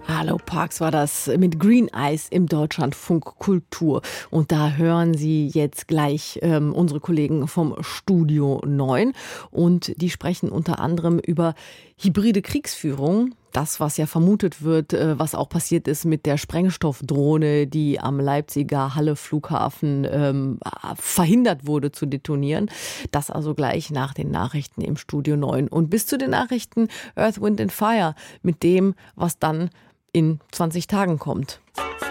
Hallo Parks war das mit Green Eyes im Deutschlandfunk Kultur. Und da hören Sie jetzt gleich unsere Kollegen vom Studio 9. Und die sprechen unter anderem über hybride Kriegsführung. Das, was ja vermutet wird, was auch passiert ist mit der Sprengstoffdrohne, die am Leipziger Halle-Flughafen verhindert wurde zu detonieren. Das also gleich nach den Nachrichten im Studio 9. Und bis zu den Nachrichten Earth, Wind and Fire mit dem, was dann in 20 Tagen kommt.